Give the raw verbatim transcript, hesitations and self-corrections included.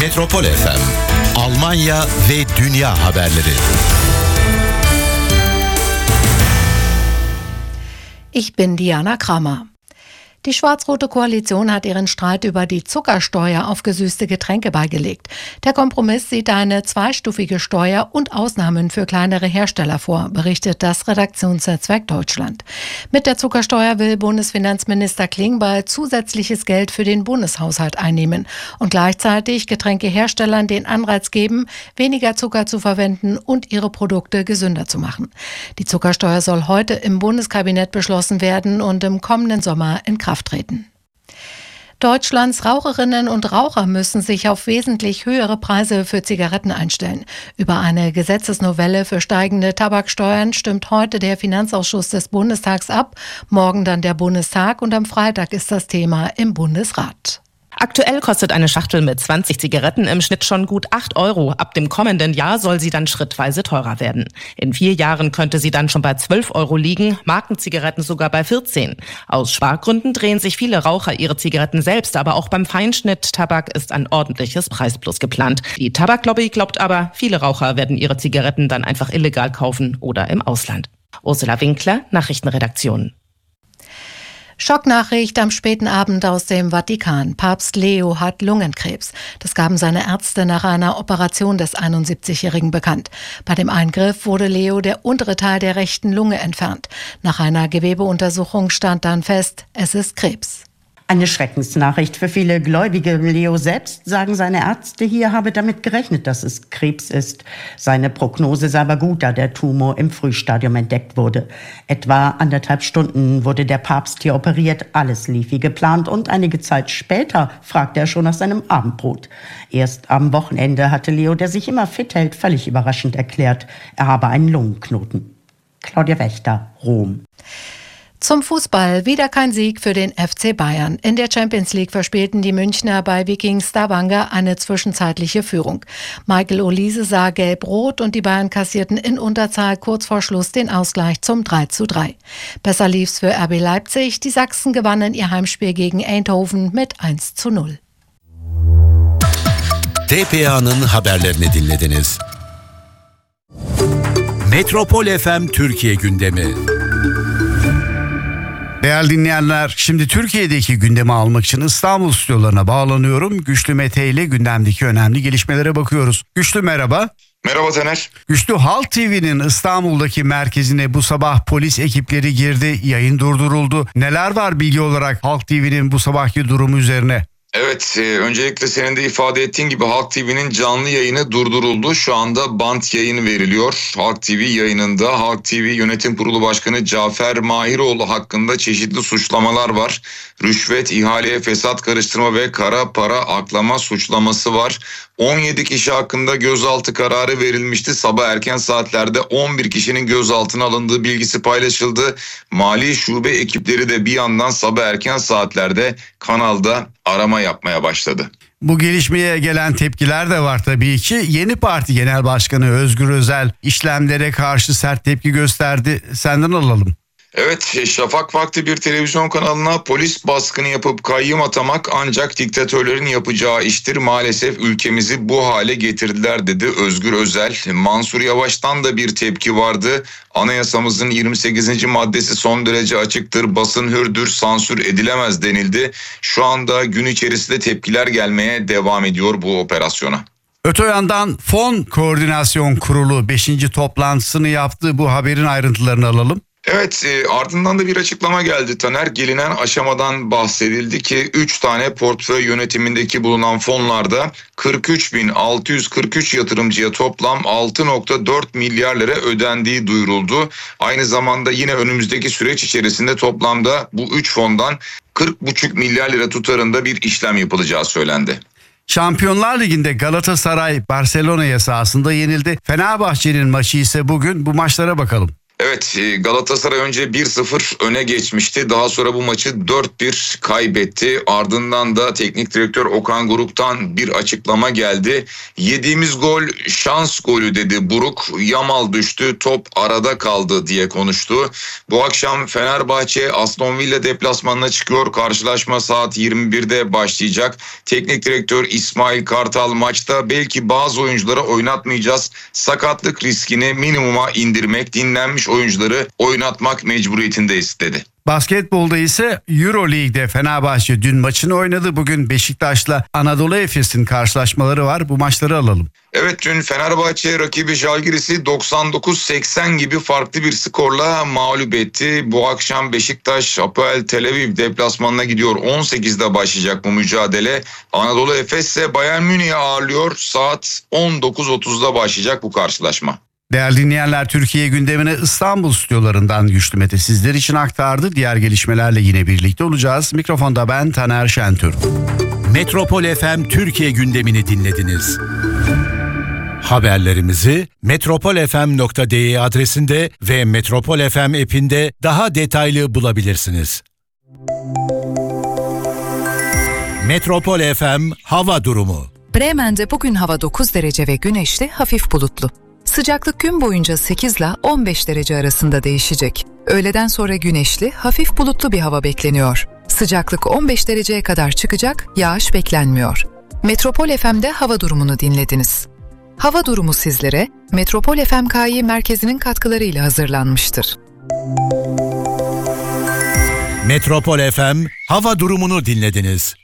Metropol F M, Almanya ve dünya haberleri. Ich bin Diana Kramer. Die schwarz-rote Koalition hat ihren Streit über die Zuckersteuer auf gesüßte Getränke beigelegt. Der Kompromiss sieht eine zweistufige Steuer und Ausnahmen für kleinere Hersteller vor, berichtet das Redaktionsnetzwerk Deutschland. Mit der Zuckersteuer will Bundesfinanzminister Klingbeil zusätzliches Geld für den Bundeshaushalt einnehmen und gleichzeitig Getränkeherstellern den Anreiz geben, weniger Zucker zu verwenden und ihre Produkte gesünder zu machen. Die Zuckersteuer soll heute im Bundeskabinett beschlossen werden und im kommenden Sommer in Kraft treten. Deutschlands Raucherinnen und Raucher müssen sich auf wesentlich höhere Preise für Zigaretten einstellen. Über eine Gesetzesnovelle für steigende Tabaksteuern stimmt heute der Finanzausschuss des Bundestags ab, morgen dann der Bundestag und am Freitag ist das Thema im Bundesrat. Aktuell kostet eine Schachtel mit zwanzig Zigaretten im Schnitt schon gut acht Euro. Ab dem kommenden Jahr soll sie dann schrittweise teurer werden. In vier Jahren könnte sie dann schon bei zwölf Euro liegen, Markenzigaretten sogar bei vierzehn. Aus Spargründen drehen sich viele Raucher ihre Zigaretten selbst, aber auch beim Feinschnitt-Tabak ist ein ordentliches Preisplus geplant. Die Tabaklobby glaubt aber, viele Raucher werden ihre Zigaretten dann einfach illegal kaufen oder im Ausland. Ursula Winkler, Nachrichtenredaktion. Schocknachricht am späten Abend aus dem Vatikan. Papst Leo hat Lungenkrebs. Das gaben seine Ärzte nach einer Operation des einundsiebzigjährigen bekannt. Bei dem Eingriff wurde Leo der untere Teil der rechten Lunge entfernt. Nach einer Gewebeuntersuchung stand dann fest, es ist Krebs. Eine Schreckensnachricht für viele Gläubige. Leo selbst, sagen seine Ärzte hier, habe damit gerechnet, dass es Krebs ist. Seine Prognose sei aber gut, da der Tumor im Frühstadium entdeckt wurde. Etwa anderthalb Stunden wurde der Papst hier operiert. Alles lief wie geplant und einige Zeit später fragte er schon nach seinem Abendbrot. Erst am Wochenende hatte Leo, der sich immer fit hält, völlig überraschend erklärt, er habe einen Lungenknoten. Claudia Wächter, Rom. Zum Fußball wieder kein Sieg für den F C Bayern. In der Champions League verspielten die Münchner bei Viking Stavanger eine zwischenzeitliche Führung. Michael Olise sah gelb-rot und die Bayern kassierten in Unterzahl kurz vor Schluss den Ausgleich zum drei zu drei. Besser lief's für R B Leipzig. Die Sachsen gewannen ihr Heimspiel gegen Eindhoven mit eins zu null. T P A'nın haberlerini dinlediniz. Metropol F M Türkiye gündemi. Değerli dinleyenler, şimdi Türkiye'deki gündemi almak için İstanbul stüdyolarına bağlanıyorum. Güçlü Mete ile gündemdeki önemli gelişmelere bakıyoruz. Güçlü merhaba. Merhaba Taner. Güçlü, Halk T V'nin İstanbul'daki merkezine bu sabah polis ekipleri girdi, yayın durduruldu. Neler var bilgi olarak Halk T V'nin bu sabahki durumu üzerine? Evet, e, öncelikle senin de ifade ettiğin gibi Halk T V'nin canlı yayını durduruldu. Şu anda bant yayını veriliyor. Halk T V yayınında Halk T V Yönetim Kurulu Başkanı Cafer Mahiroğlu hakkında çeşitli suçlamalar var. Rüşvet, ihaleye fesat karıştırma ve kara para aklama suçlaması var. on yedi kişi hakkında gözaltı kararı verilmişti. Sabah erken saatlerde on bir kişinin gözaltına alındığı bilgisi paylaşıldı. Mali şube ekipleri de bir yandan sabah erken saatlerde kanalda arama yapmaya başladı. Bu gelişmeye gelen tepkiler de var tabii ki. Yeni Parti Genel Başkanı Özgür Özel işlemlere karşı sert tepki gösterdi. Senden alalım. Evet, şafak vakti bir televizyon kanalına polis baskını yapıp kayyum atamak ancak diktatörlerin yapacağı iştir. Maalesef ülkemizi bu hale getirdiler dedi Özgür Özel. Mansur Yavaş'tan da bir tepki vardı. Anayasamızın yirmi sekizinci maddesi son derece açıktır. Basın hürdür, sansür edilemez denildi. Şu anda gün içerisinde tepkiler gelmeye devam ediyor bu operasyona. Öte yandan Fon Koordinasyon Kurulu beşinci toplantısını yaptı. Bu haberin ayrıntılarını alalım. Evet, e, ardından da bir açıklama geldi Taner. Gelinen aşamadan bahsedildi ki üç tane portföy yönetimindeki bulunan fonlarda kırk üç bin altı yüz kırk üç yatırımcıya toplam altı virgül dört milyar lira ödendiği duyuruldu. Aynı zamanda yine önümüzdeki süreç içerisinde toplamda bu üç fondan kırk buçuk milyar lira tutarında bir işlem yapılacağı söylendi. Şampiyonlar Ligi'nde Galatasaray Barcelona'ya sahasında yenildi. Fenerbahçe'nin maçı ise bugün, bu maçlara bakalım. Evet, Galatasaray önce bir sıfır öne geçmişti. Daha sonra bu maçı dört bir kaybetti. Ardından da teknik direktör Okan Buruk'tan bir açıklama geldi. Yediğimiz gol şans golü dedi Buruk. Yamal düştü, top arada kaldı diye konuştu. Bu akşam Fenerbahçe Aston Villa deplasmanına çıkıyor. Karşılaşma saat yirmi birde başlayacak. Teknik direktör İsmail Kartal maçta belki bazı oyuncuları oynatmayacağız. Sakatlık riskini minimuma indirmek, dinlenmiş oyuncuları oynatmak mecburiyetindeyiz dedi. Basketbolda ise Euro League'de Fenerbahçe dün maçını oynadı. Bugün Beşiktaş'la Anadolu Efes'in karşılaşmaları var. Bu maçları alalım. Evet, dün Fenerbahçe rakibi Žalgiris'i doksan dokuz seksen gibi farklı bir skorla mağlup etti. Bu akşam Beşiktaş Apoel Tel Aviv deplasmanına gidiyor. on sekizde başlayacak bu mücadele. Anadolu Efes ise Bayern Münih'i ağırlıyor. Saat on dokuz otuzda başlayacak bu karşılaşma. Değerli dinleyenler, Türkiye gündemine İstanbul stüdyolarından Güçlü Mete sizler için aktardı. Diğer gelişmelerle yine birlikte olacağız. Mikrofonda ben Taner Şentürk. Metropol F M Türkiye gündemini dinlediniz. Haberlerimizi metropol f m nokta d e adresinde ve Metropol F M app'inde daha detaylı bulabilirsiniz. Metropol F M hava durumu. Bremen'de bugün hava dokuz derece ve güneşli, hafif bulutlu. Sıcaklık gün boyunca sekiz ile on beş derece arasında değişecek. Öğleden sonra güneşli, hafif bulutlu bir hava bekleniyor. Sıcaklık on beş dereceye kadar çıkacak, yağış beklenmiyor. Metropol F M'de hava durumunu dinlediniz. Hava durumu sizlere Metropol F M K Y merkezinin katkılarıyla hazırlanmıştır. Metropol F M hava durumunu dinlediniz.